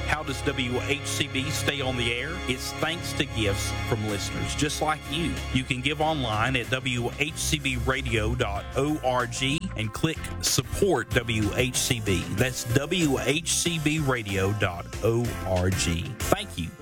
How does WHCB stay on the air? It's thanks to gifts from listeners just like you. You can give online at WHCBradio.org and click Support WHCB. That's WHCBradio.org. Thank you.